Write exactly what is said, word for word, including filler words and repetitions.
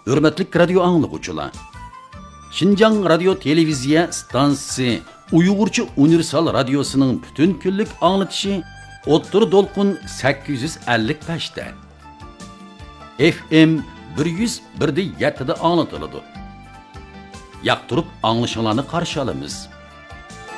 Hürmetlik radio anlıqçılar. Şinjan Radio Televiziya Stansiyasi Uyg'urcha Universal Radiosuning butun kunlik anlatışı O'ttir Dolqun sakkiz yuz ellik besh da. F M bir yuz bir da yetti da anlatıladi. Yaqtirib anglashinglarni qarshi olamiz.